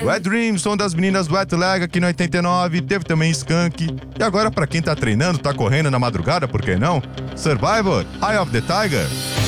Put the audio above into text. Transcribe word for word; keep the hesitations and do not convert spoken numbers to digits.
Wet Dream, som das meninas do Wet Leg aqui no oitenta e nove, teve também Skunk. E agora, pra quem tá treinando, tá correndo na madrugada, por que não? Survivor, Eye of the Tiger.